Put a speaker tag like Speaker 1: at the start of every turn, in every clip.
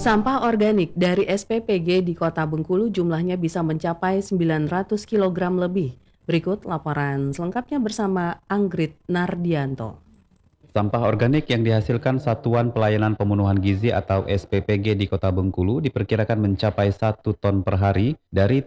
Speaker 1: Sampah organik dari SPPG di Kota Bengkulu jumlahnya bisa mencapai 900 kg lebih. Berikut laporan selengkapnya bersama Anggrit Nardianto.
Speaker 2: Sampah organik yang dihasilkan Satuan Pelayanan Pemenuhan Gizi atau SPPG di Kota Bengkulu diperkirakan mencapai 1 ton per hari dari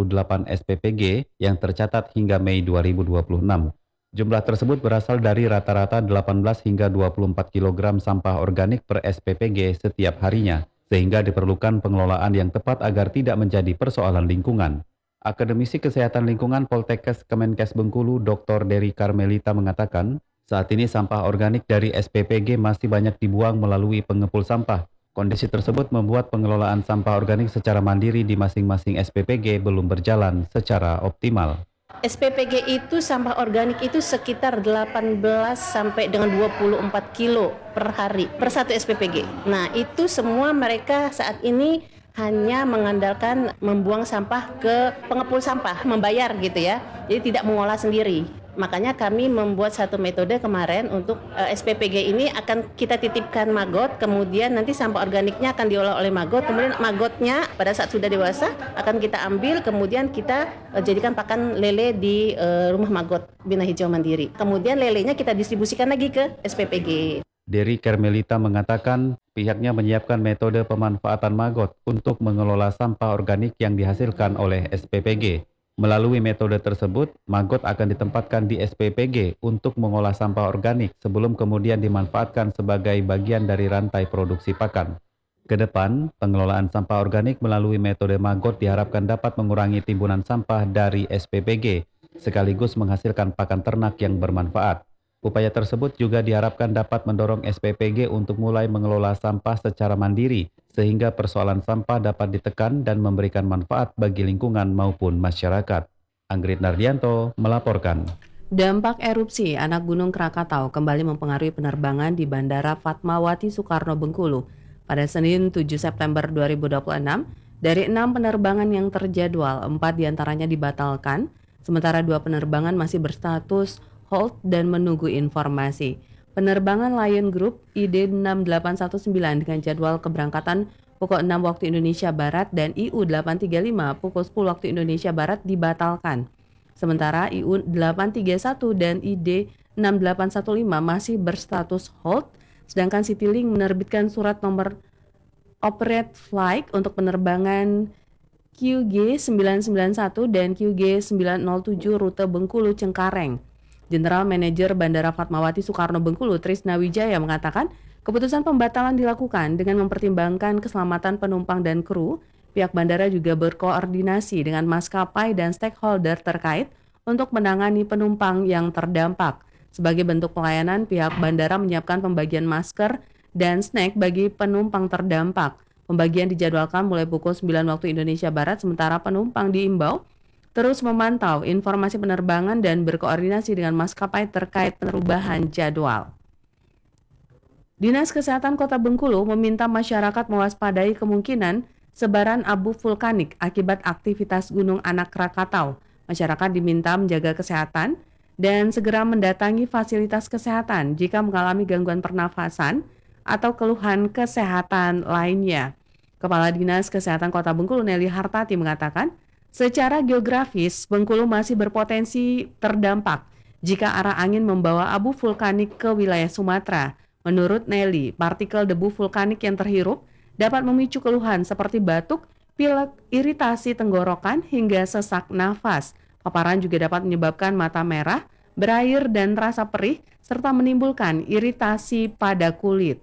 Speaker 2: 38 SPPG yang tercatat hingga Mei 2026. Jumlah tersebut berasal dari rata-rata 18 hingga 24 kg sampah organik per SPPG setiap harinya, sehingga diperlukan pengelolaan yang tepat agar tidak menjadi persoalan lingkungan. Akademisi Kesehatan Lingkungan Poltekkes Kemenkes Bengkulu, Dr. Dery Carmelita mengatakan, saat ini sampah organik dari SPPG masih banyak dibuang melalui pengepul sampah. Kondisi tersebut membuat pengelolaan sampah organik secara mandiri di masing-masing SPPG belum berjalan secara optimal.
Speaker 3: SPPG itu sampah organik itu sekitar 18 sampai dengan 24 kilo per hari per satu SPPG. Nah itu semua mereka saat ini hanya mengandalkan membuang sampah ke pengepul sampah, membayar gitu ya. Jadi tidak mengolah sendiri. Makanya kami membuat satu metode kemarin untuk SPPG ini akan kita titipkan maggot, kemudian nanti sampah organiknya akan diolah oleh maggot, kemudian maggotnya pada saat sudah dewasa akan kita ambil, kemudian kita jadikan pakan lele di rumah maggot Bina Hijau Mandiri. Kemudian lelenya kita distribusikan lagi ke SPPG.
Speaker 2: Dery Carmelita mengatakan pihaknya menyiapkan metode pemanfaatan maggot untuk mengelola sampah organik yang dihasilkan oleh SPPG. Melalui metode tersebut, maggot akan ditempatkan di SPPG untuk mengolah sampah organik sebelum kemudian dimanfaatkan sebagai bagian dari rantai produksi pakan. Kedepan, pengelolaan sampah organik melalui metode maggot diharapkan dapat mengurangi timbunan sampah dari SPPG, sekaligus menghasilkan pakan ternak yang bermanfaat. Upaya tersebut juga diharapkan dapat mendorong SPPG untuk mulai mengelola sampah secara mandiri, sehingga persoalan sampah dapat ditekan dan memberikan manfaat bagi lingkungan maupun masyarakat. Anggrit Nardianto melaporkan.
Speaker 1: Dampak erupsi anak Gunung Krakatau kembali mempengaruhi penerbangan di Bandara Fatmawati Soekarno Bengkulu. Pada Senin 7 September 2026, dari 6 penerbangan yang terjadwal, 4 diantaranya dibatalkan, sementara 2 penerbangan masih berstatus hold dan menunggu informasi. Penerbangan Lion Group ID 6819 dengan jadwal keberangkatan pukul 6 waktu Indonesia Barat dan IU 835 pukul 10 waktu Indonesia Barat dibatalkan. Sementara IU 831 dan ID 6815 masih berstatus hold, sedangkan Citylink menerbitkan surat nomor operate flight untuk penerbangan QG 991 dan QG 907 rute Bengkulu Cengkareng. General Manager Bandara Fatmawati Soekarno Bengkulu Trisna Wijaya mengatakan keputusan pembatalan dilakukan dengan mempertimbangkan keselamatan penumpang dan kru. Pihak bandara juga berkoordinasi dengan maskapai dan stakeholder terkait untuk menangani penumpang yang terdampak. Sebagai bentuk pelayanan, pihak bandara menyiapkan pembagian masker dan snack bagi penumpang terdampak. Pembagian dijadwalkan mulai pukul 9 waktu Indonesia Barat, sementara penumpang diimbau terus memantau informasi penerbangan dan berkoordinasi dengan maskapai terkait perubahan jadwal. Dinas Kesehatan Kota Bengkulu meminta masyarakat mewaspadai kemungkinan sebaran abu vulkanik akibat aktivitas Gunung Anak Krakatau. Masyarakat diminta menjaga kesehatan dan segera mendatangi fasilitas kesehatan jika mengalami gangguan pernafasan atau keluhan kesehatan lainnya. Kepala Dinas Kesehatan Kota Bengkulu Nelly Hartati mengatakan, secara geografis, Bengkulu masih berpotensi terdampak jika arah angin membawa abu vulkanik ke wilayah Sumatera. Menurut Nelly, partikel debu vulkanik yang terhirup dapat memicu keluhan seperti batuk, pilek, iritasi tenggorokan, hingga sesak nafas. Paparan juga dapat menyebabkan mata merah, berair dan rasa perih, serta menimbulkan iritasi pada kulit.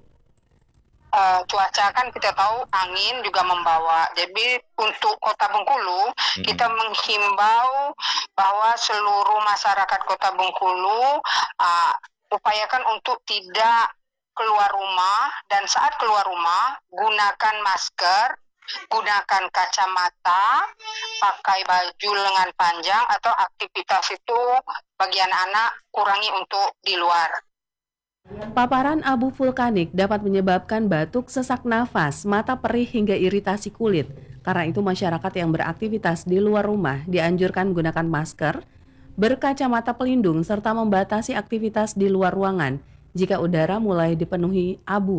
Speaker 4: Cuaca kan kita tahu angin juga membawa. Jadi untuk Kota Bengkulu kita menghimbau bahwa seluruh masyarakat Kota Bengkulu upayakan untuk tidak keluar rumah, dan saat keluar rumah gunakan masker, gunakan kacamata, pakai baju lengan panjang, atau aktivitas itu bagi anak-anak kurangi untuk di luar.
Speaker 1: Paparan abu vulkanik dapat menyebabkan batuk, sesak nafas, mata perih hingga iritasi kulit. Karena itu masyarakat yang beraktivitas di luar rumah dianjurkan menggunakan masker, berkacamata pelindung, serta membatasi aktivitas di luar ruangan jika udara mulai dipenuhi abu.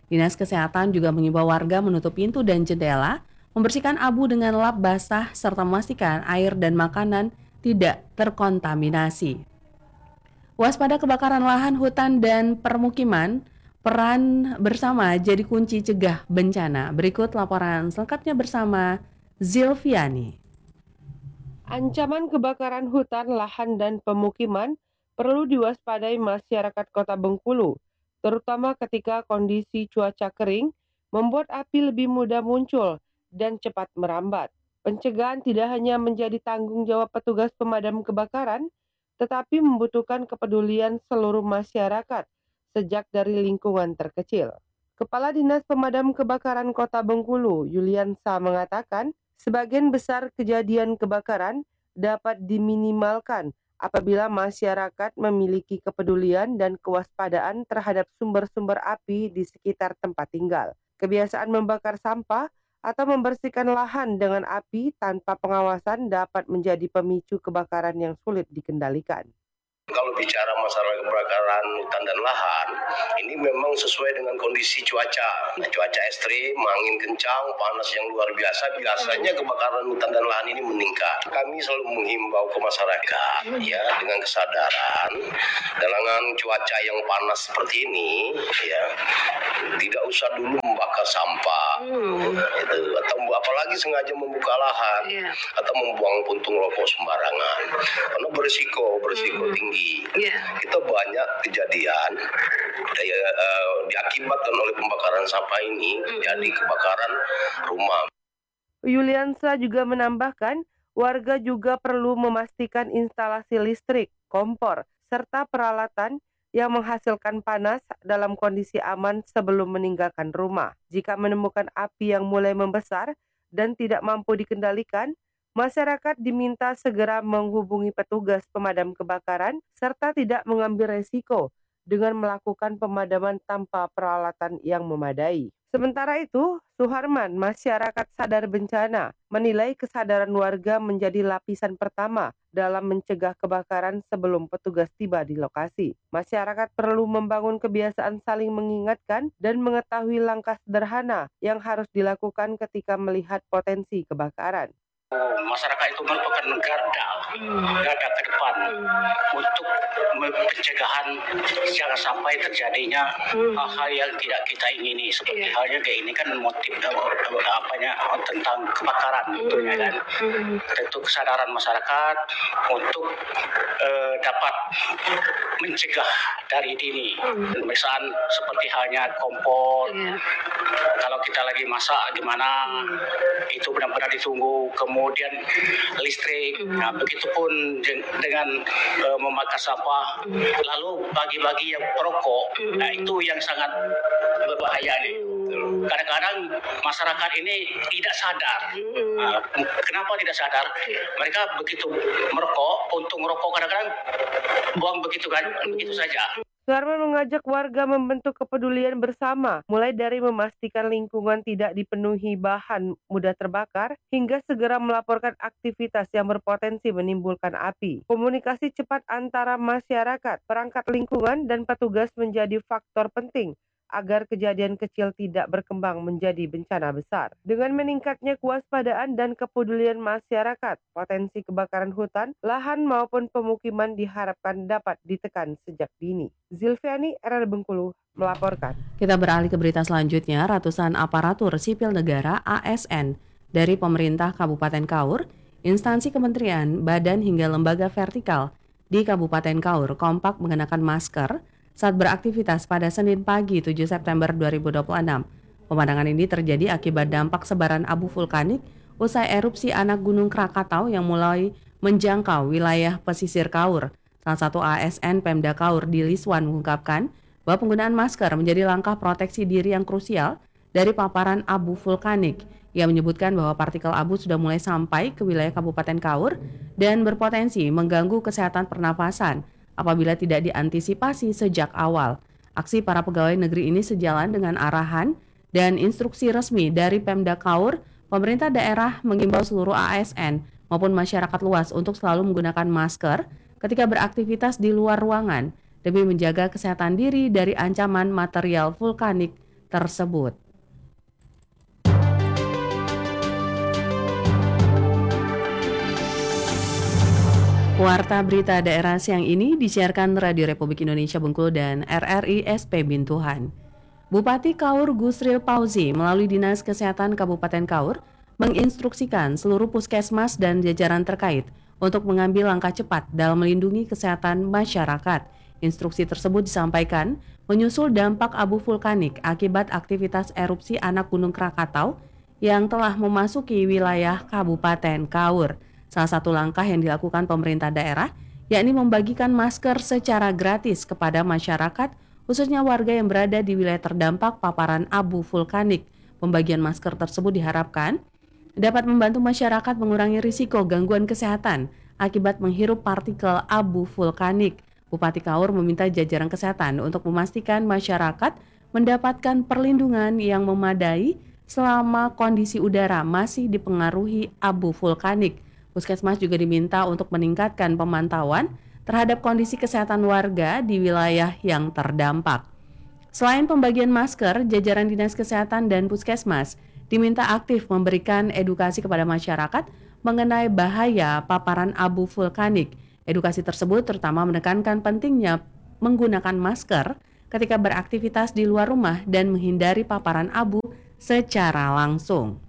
Speaker 1: Dinas Kesehatan juga mengimbau warga menutup pintu dan jendela, membersihkan abu dengan lap basah, serta memastikan air dan makanan tidak terkontaminasi. Waspada kebakaran lahan, hutan, dan permukiman, peran bersama jadi kunci cegah bencana. Berikut laporan selengkapnya bersama Zilviani.
Speaker 5: Ancaman kebakaran hutan, lahan, dan pemukiman perlu diwaspadai masyarakat Kota Bengkulu, terutama ketika kondisi cuaca kering membuat api lebih mudah muncul dan cepat merambat. Pencegahan tidak hanya menjadi tanggung jawab petugas pemadam kebakaran, tetapi membutuhkan kepedulian seluruh masyarakat sejak dari lingkungan terkecil. Kepala Dinas Pemadam Kebakaran Kota Bengkulu, Yuliansa, mengatakan, sebagian besar kejadian kebakaran dapat diminimalkan apabila masyarakat memiliki kepedulian dan kewaspadaan terhadap sumber-sumber api di sekitar tempat tinggal. Kebiasaan membakar sampah atau membersihkan lahan dengan api tanpa pengawasan dapat menjadi pemicu kebakaran yang sulit dikendalikan.
Speaker 6: Kalau bicara masalah kebakaran hutan dan lahan, ini memang sesuai dengan kondisi cuaca. Cuaca ekstrim, angin kencang, panas yang luar biasa, biasanya kebakaran hutan dan lahan ini meningkat. Kami selalu menghimbau ke masyarakat ya dengan kesadaran dengan cuaca yang panas seperti ini ya, tidak usah dulu membakar sampah atau apalagi sengaja membuka lahan atau membuang puntung rokok sembarangan. Karena berisiko tinggi. Kita banyak kejadian diakibatkan oleh pembakaran sampah ini jadi kebakaran rumah.
Speaker 5: Yuliansa juga menambahkan, warga juga perlu memastikan instalasi listrik, kompor, serta peralatan yang menghasilkan panas dalam kondisi aman sebelum meninggalkan rumah. Jika menemukan api yang mulai membesar dan tidak mampu dikendalikan, masyarakat diminta segera menghubungi petugas pemadam kebakaran serta tidak mengambil resiko dengan melakukan pemadaman tanpa peralatan yang memadai. Sementara itu, Suharman, masyarakat sadar bencana, menilai kesadaran warga menjadi lapisan pertama dalam mencegah kebakaran sebelum petugas tiba di lokasi. Masyarakat perlu membangun kebiasaan saling mengingatkan dan mengetahui langkah sederhana yang harus dilakukan ketika melihat potensi kebakaran.
Speaker 7: Masyarakat itu merupakan garda ke depan untuk pencegahan jangan sampai terjadinya hal-hal yang tidak kita ingini, seperti halnya kayak ini kan motif tentang kebakaran tentunya kan. Tentu kesadaran masyarakat untuk dapat mencegah dari dini. Misalnya seperti halnya kompor, kalau kita lagi masak gimana itu benar-benar ditunggu. Kemudian listrik, nah begitupun dengan membakar sampah, lalu bagi-bagi yang perokok, nah itu yang sangat berbahaya nih. Kadang-kadang masyarakat ini tidak sadar. Kenapa tidak sadar? Mereka begitu merokok, puntung rokok kadang-kadang buang begitu saja.
Speaker 5: Suharman mengajak warga membentuk kepedulian bersama, mulai dari memastikan lingkungan tidak dipenuhi bahan mudah terbakar, hingga segera melaporkan aktivitas yang berpotensi menimbulkan api. Komunikasi cepat antara masyarakat, perangkat lingkungan, dan petugas menjadi faktor penting agar kejadian kecil tidak berkembang menjadi bencana besar. Dengan meningkatnya kewaspadaan dan kepedulian masyarakat, potensi kebakaran hutan, lahan maupun pemukiman diharapkan dapat ditekan sejak dini. Zilviani, RRI Bengkulu, melaporkan.
Speaker 1: Kita beralih ke berita selanjutnya. Ratusan aparatur sipil negara ASN dari pemerintah Kabupaten Kaur, instansi kementerian, badan hingga lembaga vertikal di Kabupaten Kaur kompak mengenakan masker saat beraktivitas pada Senin pagi 7 September 2026. Pemandangan ini terjadi akibat dampak sebaran abu vulkanik usai erupsi anak Gunung Krakatau yang mulai menjangkau wilayah pesisir Kaur. Salah satu ASN Pemda Kaur di Liswan mengungkapkan bahwa penggunaan masker menjadi langkah proteksi diri yang krusial dari paparan abu vulkanik. Ia menyebutkan bahwa partikel abu sudah mulai sampai ke wilayah Kabupaten Kaur dan berpotensi mengganggu kesehatan pernafasan apabila tidak diantisipasi sejak awal. Aksi para pegawai negeri ini sejalan dengan arahan dan instruksi resmi dari Pemda Kaur. Pemerintah daerah mengimbau seluruh ASN maupun masyarakat luas untuk selalu menggunakan masker ketika beraktivitas di luar ruangan demi menjaga kesehatan diri dari ancaman material vulkanik tersebut. Warta berita daerah siang ini disiarkan Radio Republik Indonesia Bengkulu dan RRI SP Bintuhan. Bupati Kaur Gusril Pauzi melalui Dinas Kesehatan Kabupaten Kaur menginstruksikan seluruh puskesmas dan jajaran terkait untuk mengambil langkah cepat dalam melindungi kesehatan masyarakat. Instruksi tersebut disampaikan menyusul dampak abu vulkanik akibat aktivitas erupsi anak Gunung Krakatau yang telah memasuki wilayah Kabupaten Kaur. Salah satu langkah yang dilakukan pemerintah daerah yakni membagikan masker secara gratis kepada masyarakat, khususnya warga yang berada di wilayah terdampak paparan abu vulkanik. Pembagian masker tersebut diharapkan dapat membantu masyarakat mengurangi risiko gangguan kesehatan akibat menghirup partikel abu vulkanik. Bupati Kaur meminta jajaran kesehatan untuk memastikan masyarakat mendapatkan perlindungan yang memadai selama kondisi udara masih dipengaruhi abu vulkanik. Puskesmas juga diminta untuk meningkatkan pemantauan terhadap kondisi kesehatan warga di wilayah yang terdampak. Selain pembagian masker, jajaran Dinas Kesehatan dan Puskesmas diminta aktif memberikan edukasi kepada masyarakat mengenai bahaya paparan abu vulkanik. Edukasi tersebut terutama menekankan pentingnya menggunakan masker ketika beraktivitas di luar rumah dan menghindari paparan abu secara langsung.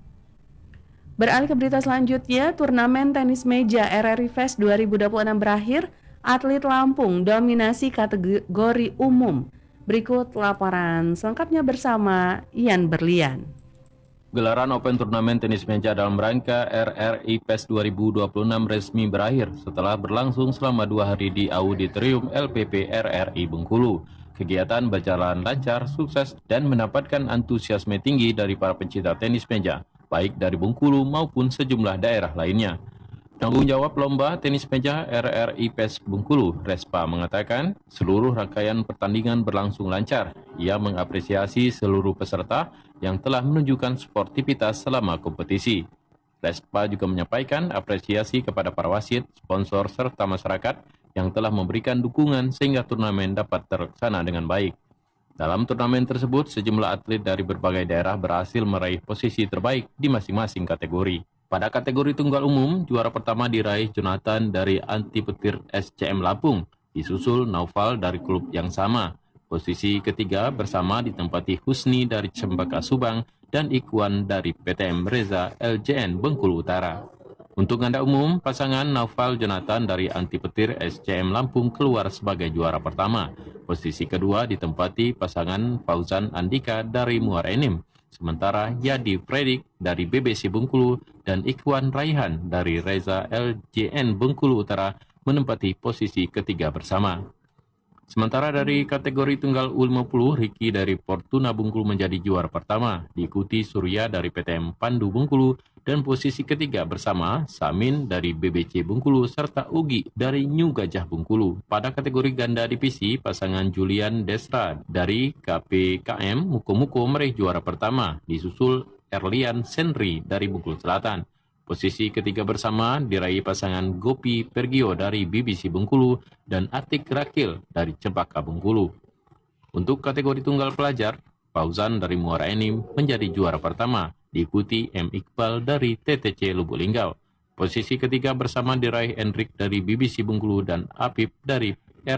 Speaker 1: Beralih ke berita selanjutnya, turnamen tenis meja RRI Fest 2026 berakhir, atlet Lampung dominasi kategori umum. Berikut laporan selengkapnya bersama Ian Berlian.
Speaker 8: Gelaran Open Turnamen Tenis Meja dalam rangka RRI Fest 2026 resmi berakhir setelah berlangsung selama 2 hari di Auditorium LPP RRI Bengkulu. Kegiatan berjalan lancar, sukses, dan mendapatkan antusiasme tinggi dari para pencinta tenis meja, baik dari Bengkulu maupun sejumlah daerah lainnya. Tanggung jawab lomba tenis meja RRI PES Bengkulu, Respa, mengatakan seluruh rangkaian pertandingan berlangsung lancar. Ia mengapresiasi seluruh peserta yang telah menunjukkan sportivitas selama kompetisi. Respa juga menyampaikan apresiasi kepada para wasit, sponsor, serta masyarakat yang telah memberikan dukungan sehingga turnamen dapat terlaksana dengan baik. Dalam turnamen tersebut, sejumlah atlet dari berbagai daerah berhasil meraih posisi terbaik di masing-masing kategori. Pada kategori tunggal umum, juara pertama diraih Jonathan dari Anti Petir SCM Lampung, disusul Naufal dari klub yang sama. Posisi ketiga bersama ditempati Husni dari Cempaka Subang dan Ikhwan dari PTM Reza LJN Bengkulu Utara. Untuk ganda umum, pasangan Naufal Jonathan dari Anti Petir SCM Lampung keluar sebagai juara pertama. Posisi kedua ditempati pasangan Fauzan Andika dari Muara Enim. Sementara Yadi Fredik dari BBC Bengkulu dan Ikhwan Raihan dari Reza LJN Bengkulu Utara menempati posisi ketiga bersama. Sementara dari kategori tunggal U50, Ricky dari Fortuna Bengkulu menjadi juara pertama, diikuti Surya dari PTM Pandu Bengkulu, dan posisi ketiga bersama Samin dari BBC Bengkulu serta Ugi dari New Gajah Bengkulu. Pada kategori ganda divisi, pasangan Julian Desra dari KPKM Muko-Muko meraih juara pertama, disusul Erlian Senri dari Bengkulu Selatan. Posisi ketiga bersama diraih pasangan Gopi Pergio dari BBC Bengkulu dan Atik Rakil dari Cempaka Bengkulu. Untuk kategori tunggal pelajar, Fauzan dari Muara Enim menjadi juara pertama, diikuti M. Iqbal dari TTC Lubuk Linggau. Posisi ketiga bersama diraih Enrik dari BBC Bengkulu dan Apip dari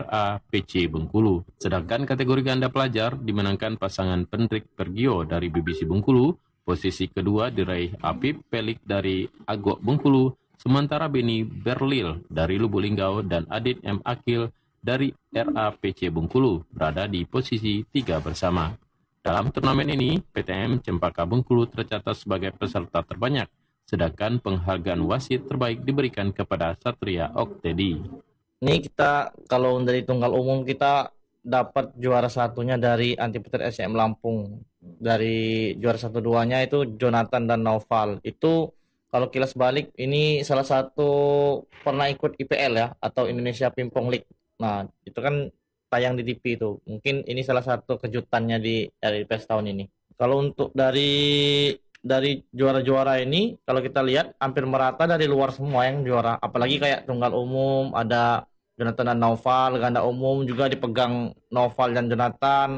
Speaker 8: RAPC Bengkulu. Sedangkan kategori ganda pelajar dimenangkan pasangan Pendrik Pergio dari BBC Bengkulu. Posisi kedua diraih Apip Pelik dari Agok Bengkulu, sementara Beni Berlil dari Lubuk Linggau dan Adit M. Akil dari RAPC Bengkulu berada di posisi 3 bersama. Dalam turnamen ini, PTM Cempaka Bengkulu tercatat sebagai peserta terbanyak, sedangkan penghargaan wasit terbaik diberikan kepada Satria Oktedi.
Speaker 9: Ini kita kalau dari tunggal umum kita dapat juara satunya dari Anti Petir SCM Lampung. Dari juara 1-2-nya itu Jonathan dan Naufal. Itu kalau kilas balik ini salah satu pernah ikut IPL ya, atau Indonesia Pingpong League. Nah, itu kan tayang di TV itu. Mungkin ini salah satu kejutannya di RRI tahun ini. Kalau untuk dari juara-juara ini, kalau kita lihat hampir merata dari luar semua yang juara. Apalagi kayak tunggal umum ada Jonathan dan Naufal, ganda umum juga dipegang Naufal dan Jonathan.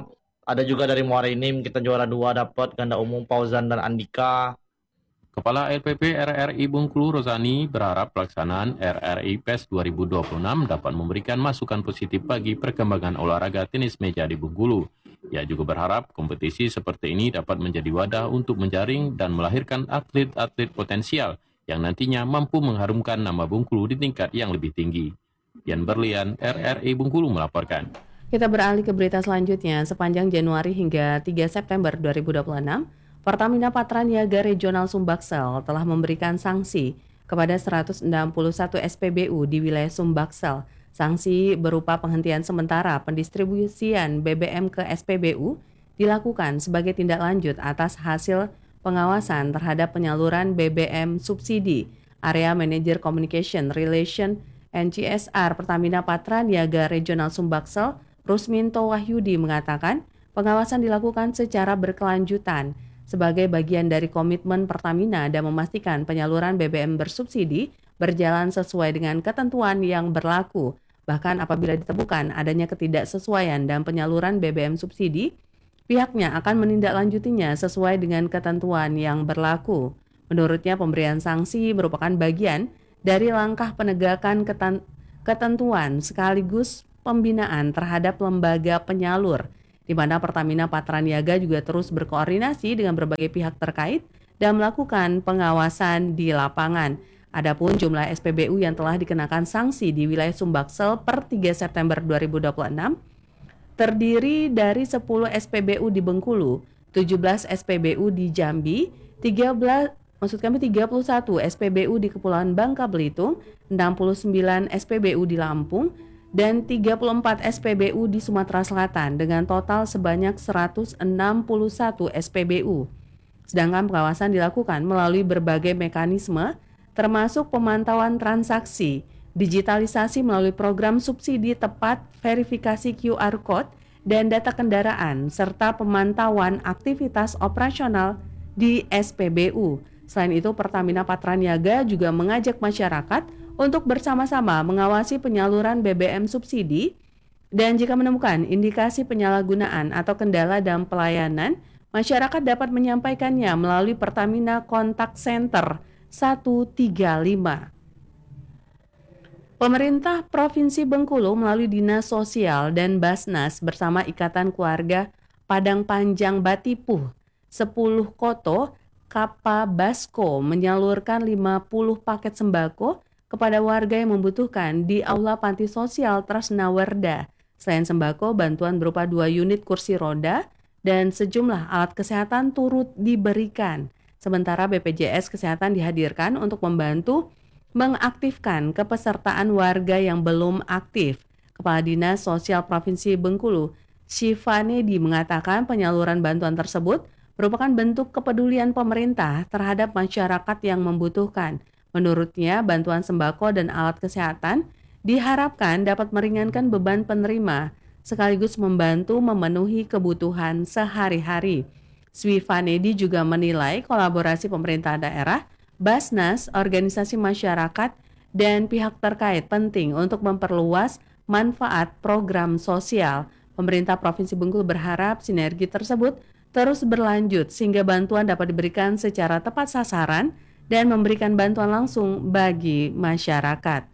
Speaker 9: Ada juga dari Muara Enim, kita juara 2 dapat ganda umum Fauzan dan Andika.
Speaker 8: Kepala LPP RRI Bengkulu Rozani berharap pelaksanaan RRI PES 2026 dapat memberikan masukan positif bagi perkembangan olahraga tenis meja di Bengkulu. Ia juga berharap kompetisi seperti ini dapat menjadi wadah untuk menjaring dan melahirkan atlet-atlet potensial yang nantinya mampu mengharumkan nama Bengkulu di tingkat yang lebih tinggi. Yan Berlian, RRI Bengkulu melaporkan.
Speaker 1: Kita beralih ke berita selanjutnya. Sepanjang Januari hingga 3 September 2026, Pertamina Patraniaga Regional Sumbaksel telah memberikan sanksi kepada 161 SPBU di wilayah Sumbaksel. Sanksi berupa penghentian sementara pendistribusian BBM ke SPBU dilakukan sebagai tindak lanjut atas hasil pengawasan terhadap penyaluran BBM subsidi. Area Manager Communication Relation and CSR Pertamina Patraniaga Regional Sumbaksel, Rusminto Wahyudi mengatakan pengawasan dilakukan secara berkelanjutan sebagai bagian dari komitmen Pertamina dan memastikan penyaluran BBM bersubsidi berjalan sesuai dengan ketentuan yang berlaku. Bahkan apabila ditemukan adanya ketidaksesuaian dan penyaluran BBM subsidi, pihaknya akan menindaklanjutinya sesuai dengan ketentuan yang berlaku. Menurutnya pemberian sanksi merupakan bagian dari langkah penegakan ketentuan sekaligus pembinaan terhadap lembaga penyalur, di mana Pertamina Patraniaga juga terus berkoordinasi dengan berbagai pihak terkait dan melakukan pengawasan di lapangan. Adapun jumlah SPBU yang telah dikenakan sanksi di wilayah Sumbaksel per 3 September 2026 terdiri dari 10 SPBU di Bengkulu, 17 SPBU di Jambi, 31 SPBU di Kepulauan Bangka Belitung, 69 SPBU di Lampung, dan 34 SPBU di Sumatera Selatan dengan total sebanyak 161 SPBU. Sedangkan pengawasan dilakukan melalui berbagai mekanisme termasuk pemantauan transaksi, digitalisasi melalui program subsidi tepat, verifikasi QR Code, dan data kendaraan, serta pemantauan aktivitas operasional di SPBU. Selain itu, Pertamina Patraniaga juga mengajak masyarakat untuk bersama-sama mengawasi penyaluran BBM subsidi dan jika menemukan indikasi penyalahgunaan atau kendala dalam pelayanan, masyarakat dapat menyampaikannya melalui Pertamina Contact Center 135. Pemerintah Provinsi Bengkulu melalui Dinas Sosial dan Basnas bersama Ikatan Keluarga Padang Panjang Batipuh 10 Koto Kapabasko menyalurkan 50 paket sembako kepada warga yang membutuhkan di Aula Panti Sosial Trasnawerda. Selain sembako, bantuan berupa 2 unit kursi roda dan sejumlah alat kesehatan turut diberikan. Sementara BPJS Kesehatan dihadirkan untuk membantu mengaktifkan kepesertaan warga yang belum aktif. Kepala Dinas Sosial Provinsi Bengkulu, Syifanedi mengatakan penyaluran bantuan tersebut merupakan bentuk kepedulian pemerintah terhadap masyarakat yang membutuhkan. Menurutnya, bantuan sembako dan alat kesehatan diharapkan dapat meringankan beban penerima, sekaligus membantu memenuhi kebutuhan sehari-hari. Syifanedi juga menilai kolaborasi pemerintah daerah, Basnas, organisasi masyarakat, dan pihak terkait penting untuk memperluas manfaat program sosial. Pemerintah Provinsi Bengkulu berharap sinergi tersebut terus berlanjut sehingga bantuan dapat diberikan secara tepat sasaran dan memberikan bantuan langsung bagi masyarakat.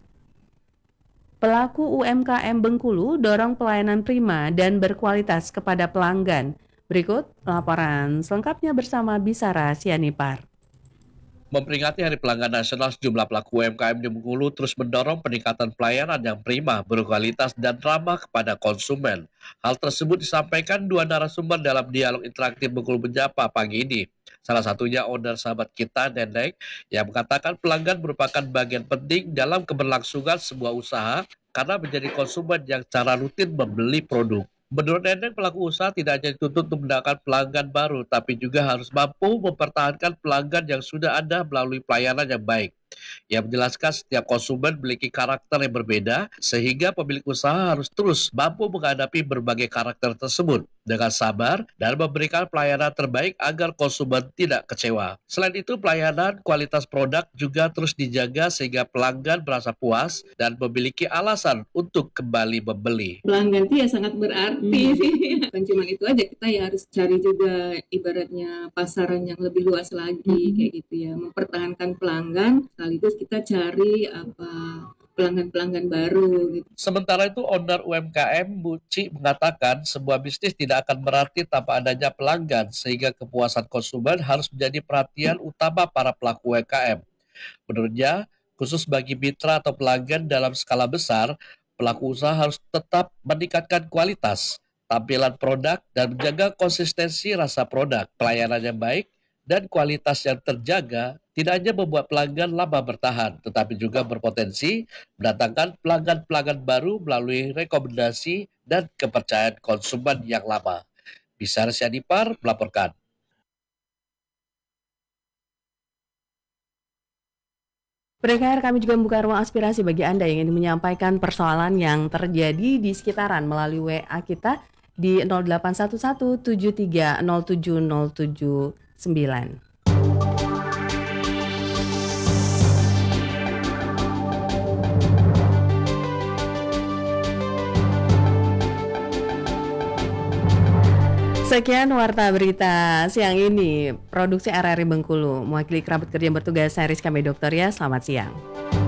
Speaker 1: Pelaku UMKM Bengkulu dorong pelayanan prima dan berkualitas kepada pelanggan. Berikut laporan selengkapnya bersama Bisara Sianipar.
Speaker 10: Memperingati Hari Pelanggan Nasional, sejumlah pelaku UMKM di Bengkulu terus mendorong peningkatan pelayanan yang prima, berkualitas, dan ramah kepada konsumen. Hal tersebut disampaikan dua narasumber dalam dialog interaktif Bengkulu Menyapa pagi ini. Salah satunya owner Sahabat Kita, Dendeng, yang mengatakan pelanggan merupakan bagian penting dalam keberlangsungan sebuah usaha karena menjadi konsumen yang secara rutin membeli produk. Menurut Dendeng, pelaku usaha tidak hanya dituntut untuk mendapatkan pelanggan baru, tapi juga harus mampu mempertahankan pelanggan yang sudah ada melalui pelayanan yang baik. Ia menjelaskan setiap konsumen memiliki karakter yang berbeda, sehingga pemilik usaha harus terus mampu menghadapi berbagai karakter tersebut dengan sabar dan memberikan pelayanan terbaik agar konsumen tidak kecewa. Selain itu, pelayanan kualitas produk juga terus dijaga sehingga pelanggan merasa puas dan memiliki alasan untuk kembali membeli.
Speaker 11: Pelanggan itu ya sangat berarti sih. Bukan cuma itu aja, kita ya harus cari juga ibaratnya pasaran yang lebih luas lagi kayak gitu ya. Mempertahankan pelanggan, sekaligus kita cari pelanggan-pelanggan baru gitu.
Speaker 10: Sementara itu, owner UMKM Buci mengatakan sebuah bisnis tidak akan berarti tanpa adanya pelanggan, sehingga kepuasan konsumen harus menjadi perhatian utama para pelaku UMKM. Menurutnya, khusus bagi mitra atau pelanggan dalam skala besar, pelaku usaha harus tetap meningkatkan kualitas, tampilan produk, dan menjaga konsistensi rasa produk. Pelayanan yang baik dan kualitas yang terjaga tidak hanya membuat pelanggan lama bertahan, tetapi juga berpotensi mendatangkan pelanggan-pelanggan baru melalui rekomendasi dan kepercayaan konsumen yang lama. Bisar Sianipar melaporkan.
Speaker 1: Pendengar, kami juga membuka ruang aspirasi bagi Anda yang ingin menyampaikan persoalan yang terjadi di sekitaran melalui WA kita di 0811 73 07079. Sekian warta berita siang ini, produksi RRI Bengkulu. Mewakili kerabat kerja yang bertugas, saya Rizka Medoktoria, selamat siang.